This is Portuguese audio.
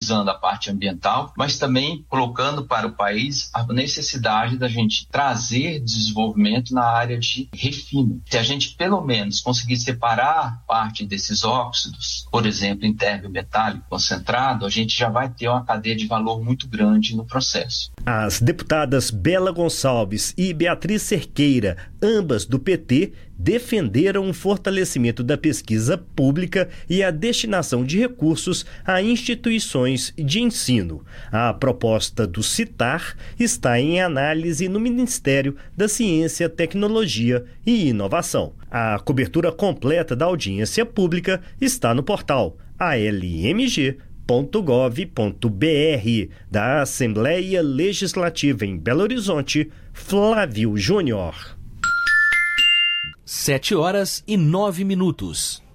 visando a parte ambiental, mas também colocando para o país a necessidade da gente trazer desenvolvimento na área de refino. Se a gente pelo menos conseguir separar parte desses óxidos, por exemplo, em térmio metálico concentrado, a gente já vai ter uma cadeia de valor muito grande no processo. As deputadas Bela Gonçalves e Beatriz Cerqueira, ambas do PT, defenderam o fortalecimento da pesquisa pública e a destinação de recursos a instituições de ensino. A proposta do CITAR está em análise no Ministério da Ciência, Tecnologia e Inovação. A cobertura completa da audiência pública está no portal almg.gov.br. Da Assembleia Legislativa em Belo Horizonte, Flávio Júnior. 7h09.